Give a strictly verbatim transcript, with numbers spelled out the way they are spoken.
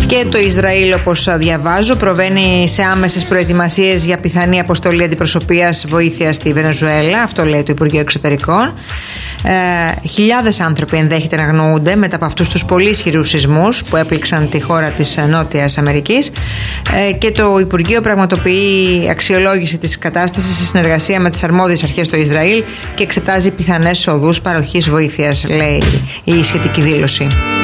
Και το Ισραήλ, όπως διαβάζω, προβαίνει σε άμεσες προετοιμασίες για πιθανή αποστολή αντιπροσωπείας βοήθειας στη Βενεζουέλα. Αυτό λέει το Υπουργείο Εξωτερικών. Ε, χιλιάδες άνθρωποι ενδέχεται να αγνοούνται μετά από αυτούς τους πολύ ισχυρούς σεισμούς που έπληξαν τη χώρα της Νότιας Αμερικής. Ε, και το Υπουργείο πραγματοποιεί αξιολόγηση της κατάστασης σε συνεργασία με τις αρμόδιες αρχές στο Ισραήλ και εξετάζει πιθανές οδούς παροχής βοήθειας, λέει η σχετική δήλωση.